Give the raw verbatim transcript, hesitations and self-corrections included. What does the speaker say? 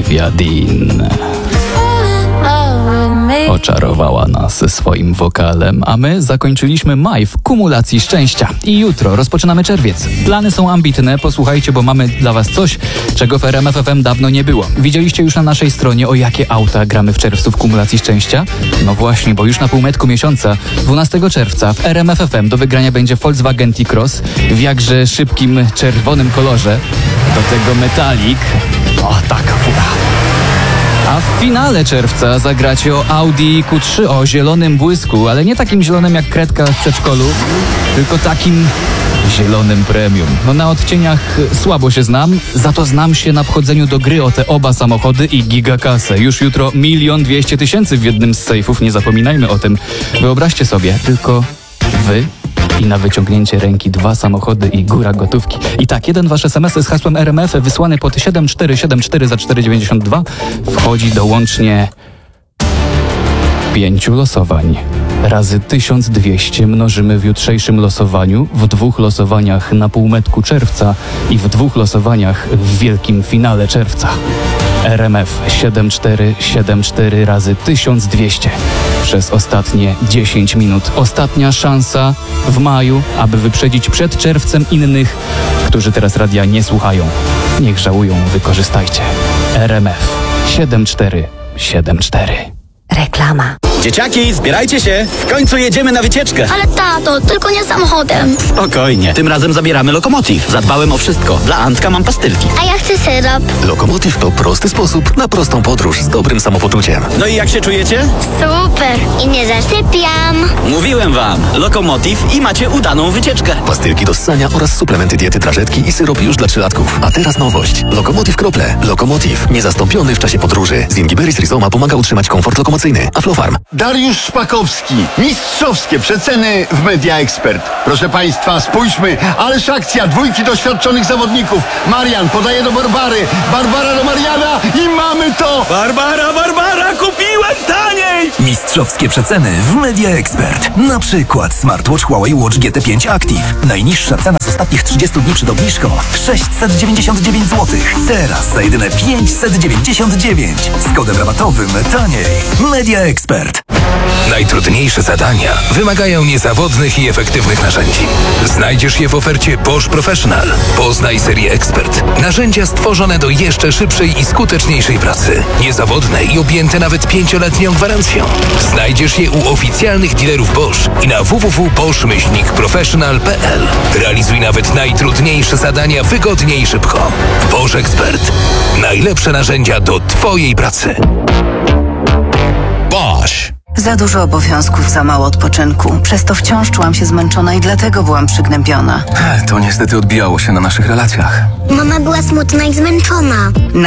Olivia Dean. Oczarowała nas swoim wokalem, a my zakończyliśmy maj w kumulacji szczęścia. I jutro rozpoczynamy czerwiec. Plany są ambitne, posłuchajcie, bo mamy dla was coś, czego w R M F F M dawno nie było. Widzieliście już na naszej stronie, o jakie auta gramy w czerwcu w kumulacji szczęścia? No właśnie, bo już na półmetku miesiąca, dwunastego czerwca w R M F F M do wygrania będzie Volkswagen T-Cross w jakże szybkim czerwonym kolorze. Do tego metalik. O, taka fura. A w finale czerwca zagracie o Audi Q trzy o zielonym błysku, ale nie takim zielonym jak kredka w przedszkolu, tylko takim zielonym premium. No na odcieniach słabo się znam, za to znam się na wchodzeniu do gry o te oba samochody i gigakasę. Już jutro milion dwieście tysięcy w jednym z sejfów, nie zapominajmy o tym. Wyobraźcie sobie, tylko wy i na wyciągnięcie ręki dwa samochody i góra gotówki. I tak, jeden wasz es em es z hasłem R M F wysłany pod siedem cztery siedem cztery za cztery dziewięćdziesiąt dwa wchodzi do łącznie pięciu losowań. Razy tysiąc dwieście mnożymy w jutrzejszym losowaniu, w dwóch losowaniach na półmetku czerwca i w dwóch losowaniach w wielkim finale czerwca. R M F siedem cztery siedem cztery razy tysiąc dwieście przez ostatnie dziesięć minut. Ostatnia szansa w maju, aby wyprzedzić przed czerwcem innych, którzy teraz radia nie słuchają. Niech żałują, wykorzystajcie. R M F siedem cztery siedem cztery. Reklama. Dzieciaki, zbierajcie się! W końcu jedziemy na wycieczkę! Ale tato, tylko nie samochodem. Spokojnie, tym razem zabieramy Lokomotiv. Zadbałem o wszystko. Dla Antka mam pastylki. A ja chcę syrop. Lokomotiv to prosty sposób na prostą podróż z dobrym samopoczuciem. No i jak się czujecie? Super. I nie zasypiam. Mówiłem wam, Lokomotiv i macie udaną wycieczkę. Pastylki do ssania oraz suplementy diety, drażetki i syrop już dla trzylatków. A teraz nowość. Lokomotiv Krople. Lokomotiv. Niezastąpiony w czasie podróży. Zingiberis rhizoma pomaga utrzymać komfort lokomocyjny. Aflofarm. Dariusz Szpakowski. Mistrzowskie przeceny w Media Expert. Proszę Państwa, spójrzmy. Ależ akcja. Dwójki doświadczonych zawodników. Marian podaje do Barbary. Barbara do Mariana i mamy to! Barbara, Barbara, kupiłem taniej! Mistrzowskie przeceny w Media Expert. Na przykład smartwatch Huawei Watch G T pięć Active. Najniższa cena z ostatnich trzydziestu dni przed obniżką sześćset dziewięćdziesiąt dziewięć złotych. Teraz za jedyne pięćset dziewięćdziesiąt dziewięć. Z kodem rabatowym taniej. Media Expert. Najtrudniejsze zadania wymagają niezawodnych i efektywnych narzędzi. Znajdziesz je w ofercie Bosch Professional. Poznaj serię Expert. Narzędzia stworzone do jeszcze szybszej i skuteczniejszej pracy. Niezawodne i objęte nawet pięcioletnią gwarancją. Znajdziesz je u oficjalnych dealerów Bosch i na w w w kropka bosch myślnik professional kropka p l. Realizuj nawet najtrudniejsze zadania wygodnie i szybko. Bosch Expert. Najlepsze narzędzia do twojej pracy. Bosch. Za dużo obowiązków, za mało odpoczynku. Przez to wciąż czułam się zmęczona i dlatego byłam przygnębiona. To niestety odbijało się na naszych relacjach. Mama była smutna i zmęczona.